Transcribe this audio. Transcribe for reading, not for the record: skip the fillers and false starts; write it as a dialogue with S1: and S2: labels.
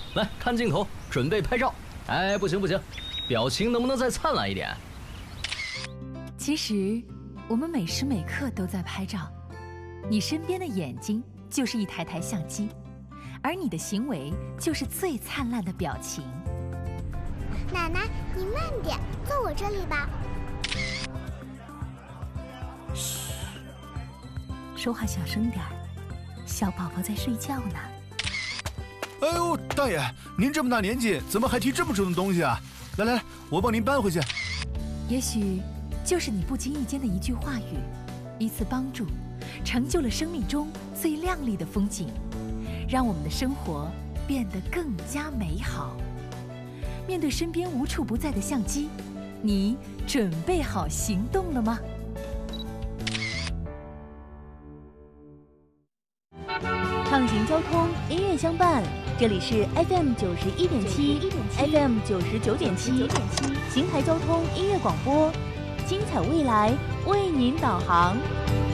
S1: 来看镜头，准备拍照。哎，不行不行，表情能不能再灿烂一点？
S2: 其实，我们每时每刻都在拍照。你身边的眼睛就是一台台相机，而你的行为就是最灿烂的表情。
S3: 奶奶，你慢点，坐我这里吧。
S2: 嘘，说话小声点儿，小宝宝在睡觉呢。
S4: 哎呦，大爷，您这么大年纪，怎么还提这么重的东西啊？来来，我帮您搬回去。
S2: 也许就是你不经意间的一句话语，一次帮助，成就了生命中最亮丽的风景，让我们的生活变得更加美好。面对身边无处不在的相机，你准备好行动了吗？
S5: 畅行交通，音乐相伴。这里是 FM 91.7 ，FM 99.7，邢台交通音乐广播，精彩未来为您导航。